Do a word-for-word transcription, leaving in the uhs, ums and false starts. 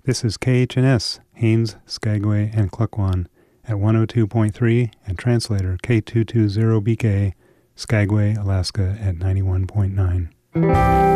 This is K H N S, Haines, Skagway, and Klukwan at one oh two point three and translator K two two zero B K, Skagway, Alaska at ninety-one point nine.